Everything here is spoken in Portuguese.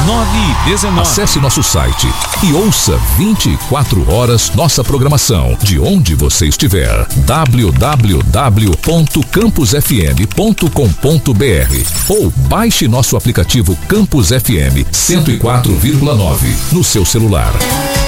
9h19. Acesse nosso site e ouça 24 horas nossa programação de onde você estiver. www.campusfm.com.br ou baixe nosso aplicativo Campus FM 104,9 no seu celular.